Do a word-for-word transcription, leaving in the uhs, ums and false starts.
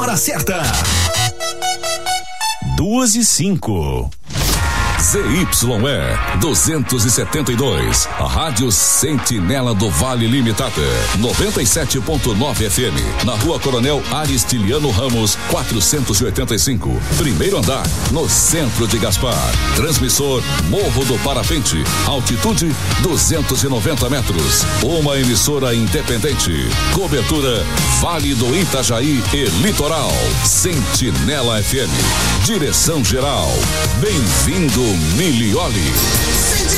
hora certa. Duas e cinco. Z Y E duzentos e setenta e dois, a Rádio Sentinela do Vale Limitada, noventa e sete ponto nove F M, na Rua Coronel Aristiliano Ramos, quatrocentos e oitenta e cinco, primeiro andar, no centro de Gaspar. Transmissor Morro do Parapente, altitude duzentos e noventa metros. Uma emissora independente. Cobertura Vale do Itajaí e Litoral. Sentinela F M. Direção geral. Bem-vindo, Milioli.